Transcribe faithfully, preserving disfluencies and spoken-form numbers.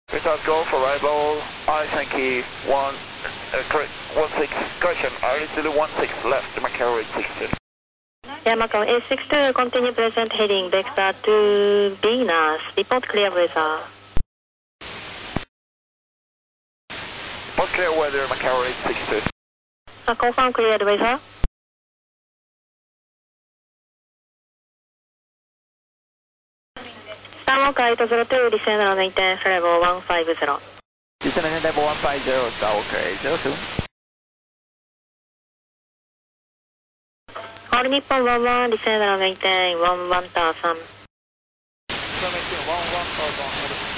Richard Golf, arrival, I thank you, one, uh, correct, one six, correction, I Zulu one six left, Macau eight six two. Yeah, Macau eight six two, continue present heading, vector to Venus, report clear weather. Report clear weather, Macau eight six two. Uh, confirm cleared weather. Skymark eight zero two, descend and maintain level one five zero. Descend and level one five zero, Skymark eight zero two. All Nippon one one, descend and maintain one one thousand. Descend and maintain one one thousand.